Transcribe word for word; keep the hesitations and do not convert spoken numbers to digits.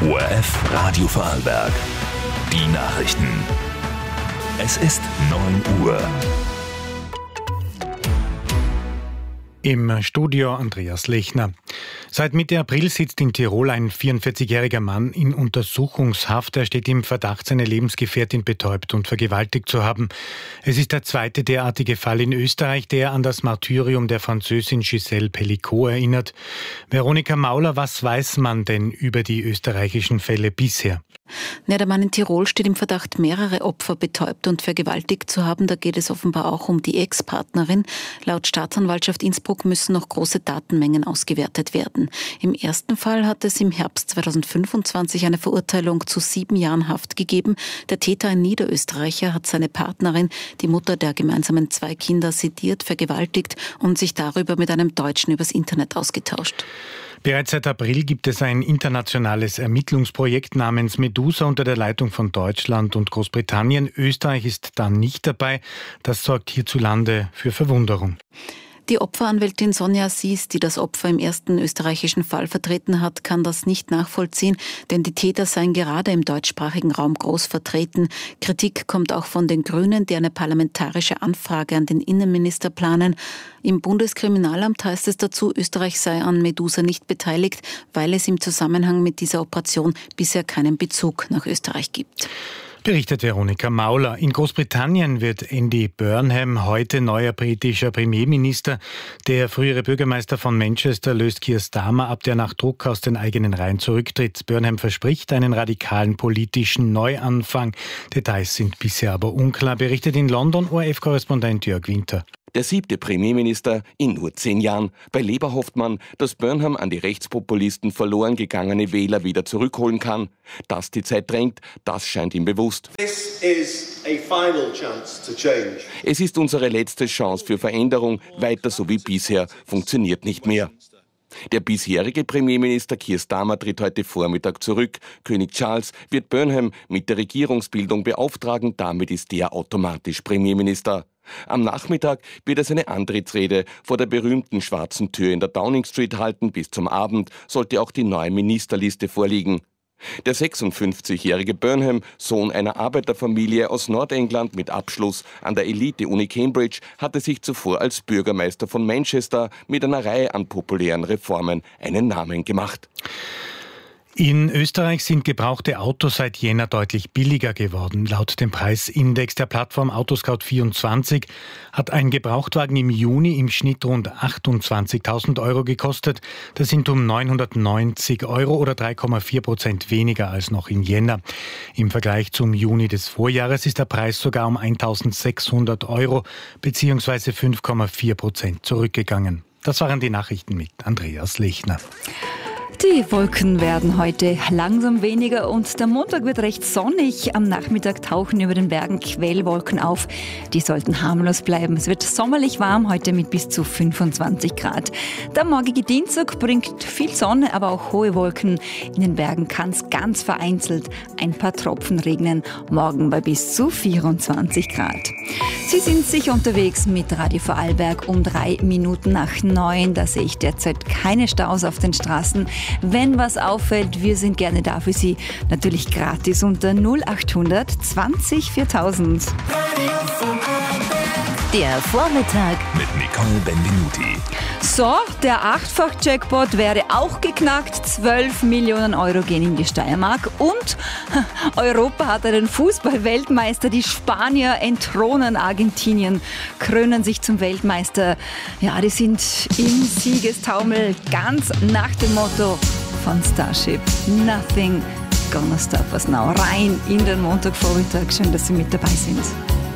O R F Radio Vorarlberg. Die Nachrichten. Es ist neun Uhr. Im Studio Andreas Lechner. Seit Mitte April sitzt in Tirol ein vierundvierzigjähriger Mann in Untersuchungshaft. Er steht im Verdacht, seine Lebensgefährtin betäubt und vergewaltigt zu haben. Es ist der zweite derartige Fall in Österreich, der an das Martyrium der Französin Gisèle Pelicot erinnert. Veronika Mauler, was weiß man denn über die österreichischen Fälle bisher? Ja, der Mann in Tirol steht im Verdacht, mehrere Opfer betäubt und vergewaltigt zu haben. Da geht es offenbar auch um die Ex-Partnerin. Laut Staatsanwaltschaft Innsbruck müssen noch große Datenmengen ausgewertet werden. Im ersten Fall hat es im Herbst zweitausendfünfundzwanzig eine Verurteilung zu sieben Jahren Haft gegeben. Der Täter, ein Niederösterreicher, hat seine Partnerin, die Mutter der gemeinsamen zwei Kinder, sediert, vergewaltigt und sich darüber mit einem Deutschen übers Internet ausgetauscht. Bereits seit April gibt es ein internationales Ermittlungsprojekt namens Medusa unter der Leitung von Deutschland und Großbritannien. Österreich ist da nicht dabei. Das sorgt hierzulande für Verwunderung. Die Opferanwältin Sonja Sies, die das Opfer im ersten österreichischen Fall vertreten hat, kann das nicht nachvollziehen, denn die Täter seien gerade im deutschsprachigen Raum groß vertreten. Kritik kommt auch von den Grünen, die eine parlamentarische Anfrage an den Innenminister planen. Im Bundeskriminalamt heißt es dazu, Österreich sei an Medusa nicht beteiligt, weil es im Zusammenhang mit dieser Operation bisher keinen Bezug nach Österreich gibt. Berichtet Veronika Mauler. In Großbritannien wird Andy Burnham heute neuer britischer Premierminister. Der frühere Bürgermeister von Manchester löst Keir Starmer ab, der nach Druck aus den eigenen Reihen zurücktritt. Burnham verspricht einen radikalen politischen Neuanfang. Details sind bisher aber unklar, berichtet in London O R F-Korrespondent Jörg Winter. Der siebte Premierminister in nur zehn Jahren. Bei Labour hofft man, dass Burnham an die Rechtspopulisten verloren gegangene Wähler wieder zurückholen kann. Dass die Zeit drängt, das scheint ihm bewusst. This is a final chance to change. Es ist unsere letzte Chance für Veränderung. Weiter so wie bisher funktioniert nicht mehr. Der bisherige Premierminister Keir Starmer tritt heute Vormittag zurück. König Charles wird Burnham mit der Regierungsbildung beauftragen. Damit ist der automatisch Premierminister. Am Nachmittag wird er seine Antrittsrede vor der berühmten schwarzen Tür in der Downing Street halten. Bis zum Abend sollte auch die neue Ministerliste vorliegen. Der sechsundfünfzigjährige Burnham, Sohn einer Arbeiterfamilie aus Nordengland mit Abschluss an der Elite-Uni Cambridge, hatte sich zuvor als Bürgermeister von Manchester mit einer Reihe an populären Reformen einen Namen gemacht. In Österreich sind gebrauchte Autos seit Jänner deutlich billiger geworden. Laut dem Preisindex der Plattform Autoscout vierundzwanzig hat ein Gebrauchtwagen im Juni im Schnitt rund achtundzwanzigtausend Euro gekostet. Das sind um neunhundertneunzig Euro oder drei Komma vier Prozent weniger als noch im Jänner. Im Vergleich zum Juni des Vorjahres ist der Preis sogar um eintausendsechshundert Euro bzw. fünf Komma vier Prozent zurückgegangen. Das waren die Nachrichten mit Andreas Lechner. Die Wolken werden heute langsam weniger und der Montag wird recht sonnig. Am Nachmittag tauchen über den Bergen Quellwolken auf. Die sollten harmlos bleiben. Es wird sommerlich warm heute mit bis zu fünfundzwanzig Grad. Der morgige Dienstag bringt viel Sonne, aber auch hohe Wolken. In den Bergen kann es ganz vereinzelt ein paar Tropfen regnen. Morgen bei bis zu vierundzwanzig Grad. Sie sind sicher unterwegs mit Radio Vorarlberg um drei Minuten nach neun. Da sehe ich derzeit keine Staus auf den Straßen. Wenn was auffällt, wir sind gerne da für Sie. Natürlich gratis unter null achthundert zwanzig viertausend. Der Vormittag mit Nicole Benvenuti. So, der Achtfach-Jackpot wäre auch geknackt. zwölf Millionen Euro gehen in die Steiermark. Und Europa hat einen Fußball-Weltmeister. Die Spanier entthronen Argentinien, krönen sich zum Weltmeister. Ja, die sind im Siegestaumel, ganz nach dem Motto von Starship. Nothing gonna stop us now. Rein in den Montagvormittag. Schön, dass Sie mit dabei sind.